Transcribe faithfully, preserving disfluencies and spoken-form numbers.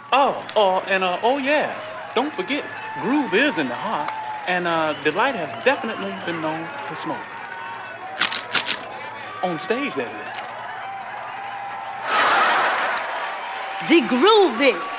Oh, oh, and uh, oh yeah, don't forget, groove is in the heart, and uh, Delight has definitely been known to smoke. On stage, that is. The groovy.